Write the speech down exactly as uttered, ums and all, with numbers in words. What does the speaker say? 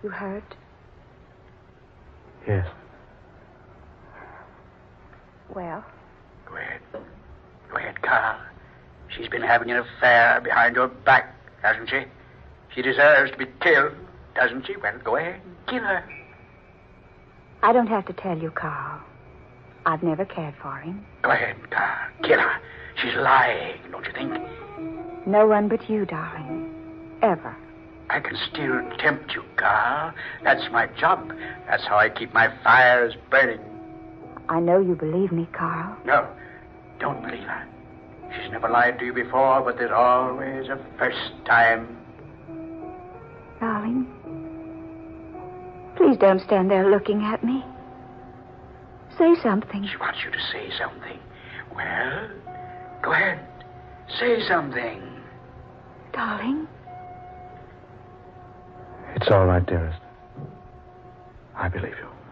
You hurt? Yes. Well? Go ahead. Go ahead, Carl. She's been having an affair behind your back, hasn't she? She deserves to be killed, doesn't she? Well, go ahead. Kill her. I don't have to tell you, Carl. I've never cared for him. Go ahead, Carl. Kill her. She's lying, don't you think? No one but you, darling. Ever. I can still tempt you, Carl. That's my job. That's how I keep my fires burning. I know you believe me, Carl. No, don't believe her. She's never lied to you before, but there's always a first time. Darling, please don't stand there looking at me. Say something. She wants you to say something. Well, go ahead. Say something. Darling. It's all right, dearest. I believe you.